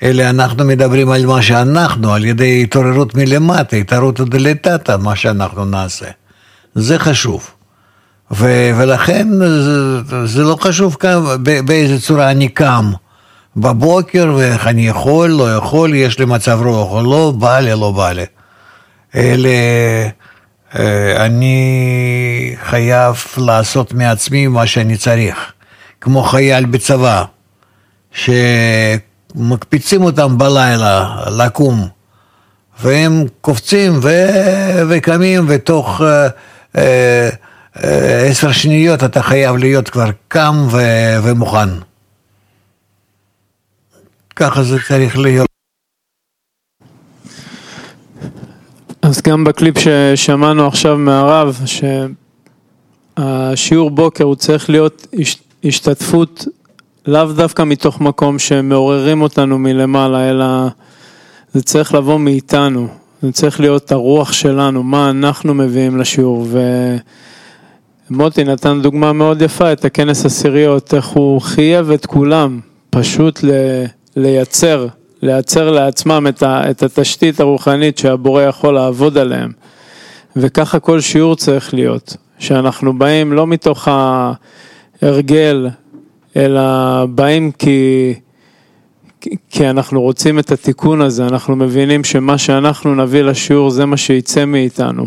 אלא אנחנו מדברים על מה שאנחנו, על ידי התעוררות מלמטה, התעוררות דלתתא, מה שאנחנו נעשה. זה חשוב. ולכן זה לא חשוב באיזה צורה אני קם בבוקר, ואיך אני יכול, לא יכול, יש לי מצב רוח או לא, בא לי, לא בא לי. אלא אני חייב לעשות מעצמי מה שאני צריך. כמו חייל בצבא, שמקפיצים אותם בלילה לקום, והם קופצים וקמים, ותוך 10 שניות אתה חייב להיות כבר קם ומוכן. ככה זה צריך להיות. אז גם בקליפ ששמענו עכשיו מהרב, שהשיעור בוקר הוא צריך להיות השתתפות לאו דווקא מתוך מקום שמעוררים אותנו מלמעלה, אלא זה צריך לבוא מאיתנו, זה צריך להיות הרוח שלנו, מה אנחנו מביאים לשיעור. ומוטי נתן דוגמה מאוד יפה, את הכנס עשיריות, איך הוא חייב את כולם, פשוט לייצר לעצמם את התשתית הרוחנית שהבורא יכול לעבוד עליהם. וככה כל שיעור צריך להיות, שאנחנו באים לא מתוך ההרגל, אלא באים כי אנחנו רוצים את התיקון הזה, אנחנו מבינים שמה שאנחנו נביא לשיעור זה מה שיצא מאיתנו.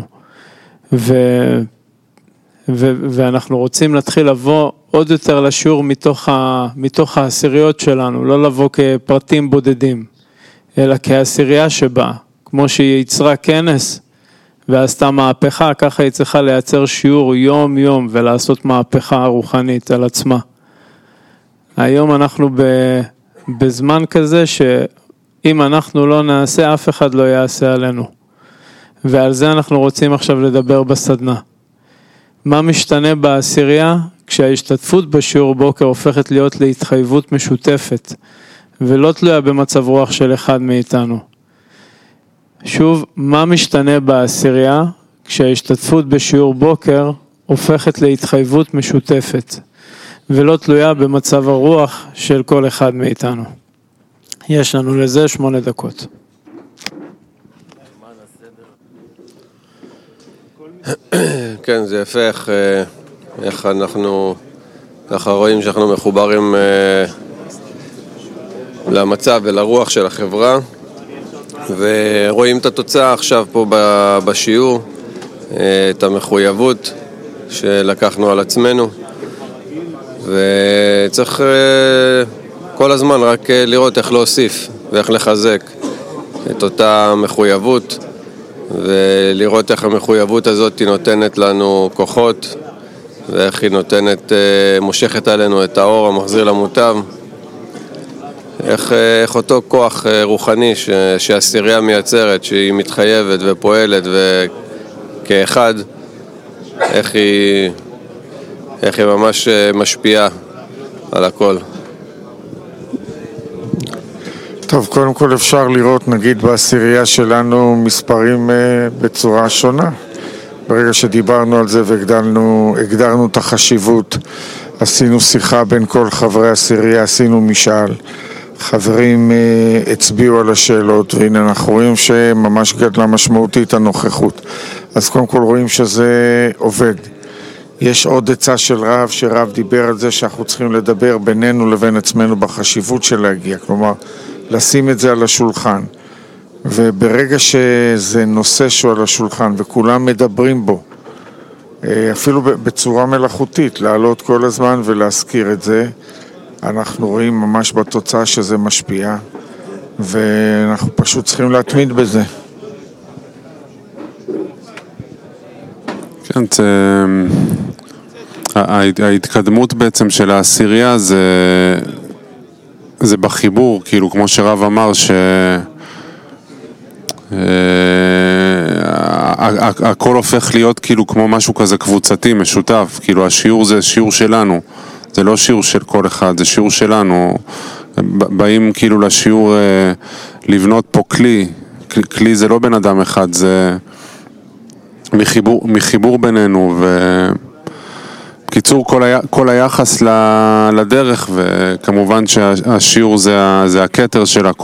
ואנחנו רוצים להתחיל לבוא עוד יותר לשיעור מתוך העשיריות שלנו, לא לבוא כפרטים בודדים, אלא כעשירייה שבה, כמו שהיא יצרה כנס ועשתה מהפכה, ככה היא צריכה לייצר שיעור יום יום ולעשות מהפכה רוחנית על עצמה. היום אנחנו בזמן כזה שאם אנחנו לא נעשה, אף אחד לא יעשה עלינו. ועל זה אנחנו רוצים עכשיו לדבר בסדנה. מה משתנה בעשירייה? כשההשתתפות בשיעור בוקר הופכת להיות להתחייבות משותפת, ולא תלויה במצב רוח של אחד מאיתנו. שוב, מה משתנה בעשירייה? כשההשתתפות בשיעור בוקר הופכת להתחייבות משותפת, ולא תלויה במצב הרוח של כל אחד מאיתנו. יש לנו לזה 8 דקות. כן, זה יפה איך אנחנו ככה רואים שאנחנו מחוברים למצב ולרוח של החברה, ורואים את התוצאה עכשיו פה בשיעור, את המחויבות שלקחנו על עצמנו, וצריך כל הזמן רק לראות איך להוסיף ואיך לחזק את אותה מחויבות, ולראות איך המחויבות הזאת נותנת לנו כוחות, ואיך היא מושכת עלינו את האור המחזיר למוטב, איך אותו כוח רוחני שהעשירייה מייצרת, שהיא מתחייבת ופועלת וכאחד, איך היא ממש משפיעה על הכל. טוב, קודם כל אפשר לראות, נגיד בעשירייה שלנו, מספרים בצורה שונה. ברגע שדיברנו על זה והגדרנו את החשיבות, עשינו שיחה בין כל חברי העשירייה, עשינו משאל. חברים הצביעו על השאלות, והנה אנחנו רואים שממש גדלה משמעותית הנוכחות. אז קודם כל רואים שזה עובד. יש עוד עצה של רב, שרב דיבר על זה שאנחנו צריכים לדבר בינינו לבין עצמנו בחשיבות של להגיע, כלומר לשים את זה על השולחן. וברגע שזה נושא שהוא על השולחן וכולם מדברים בו, אפילו בצורה מלאכותית, לעלות כל הזמן ולהזכיר את זה, אנחנו רואים ממש בתוצאה שזה משפיע, ואנחנו פשוט צריכים להתמיד בזה. כן, ההתקדמות בעצם של העשירייה זה בחיבור, כאילו כמו שרב אמר הכל הופך להיות כאילו כמו משהו כזה קבוצתי, משותף, כאילו השיעור זה שיעור שלנו, זה לא שיעור של כל אחד, זה שיעור שלנו. באים כאילו לשיעור לבנות פה כלי זה לא בן אדם אחד, זה מחיבור בינינו, בקיצור כל היחס לדרך, וכמובן שהשיעור זה הכתר של הכל.